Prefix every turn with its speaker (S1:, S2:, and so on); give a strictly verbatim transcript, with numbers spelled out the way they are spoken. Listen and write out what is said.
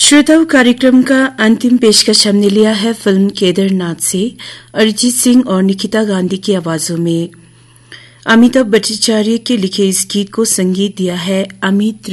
S1: श्रोताओं, कार्यक्रम का अंतिम पेशकश हमने लिया है फिल्म केदारनाथ से अरिजीत सिंह और निकिता गांधी की आवाजों में। अमिताभ भट्टाचार्य के लिखे इस गीत को संगीत दिया है अमित